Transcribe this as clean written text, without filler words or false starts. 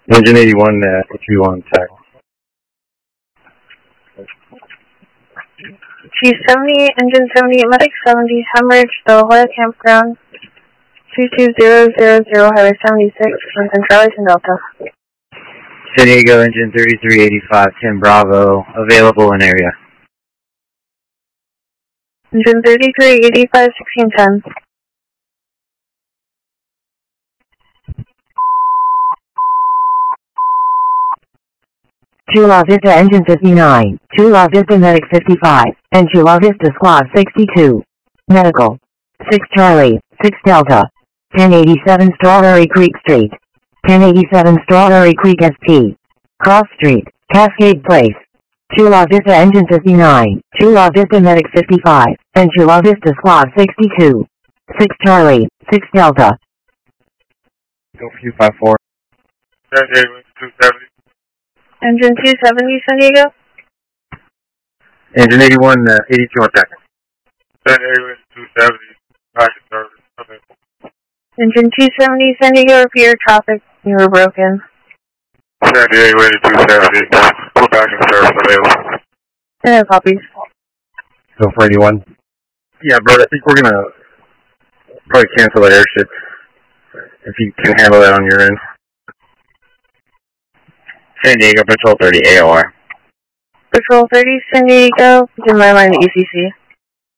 Engine 81, what you on tag? T70, engine 78, medic 70, Hemorrhage, the La Jolla Campground, 22000, Highway 76, Lincoln Charlie and Delta. San Diego, engine 3385, 10 Bravo, available in area. Engine 3385, 1610. Chula Vista engine 59, Chula Vista medic 55, and Chula Vista squad 62. Medical. 6 Charlie, 6 Delta. 1087 Strawberry Creek Street. 1087 Strawberry Creek ST. Cross Street, Cascade Place. Chula Vista engine 59, Chula Vista medic 55, and Chula Vista squad 62. 6 Charlie, 6 Delta. Go for 254. San Diego, 270. Engine 270, San Diego. Engine 81, 82 on tag. San Diego, 270. Packet service. Available. Engine 270, San Diego, repeat your traffic. You were broken. San Diego, 270. Full packet service available. No copies. Go for 81. Yeah, bro, I think we're gonna probably cancel that airship if you can handle that on your end. San Diego, Patrol 30, AOR. Patrol 30, San Diego, begin my line to ECC.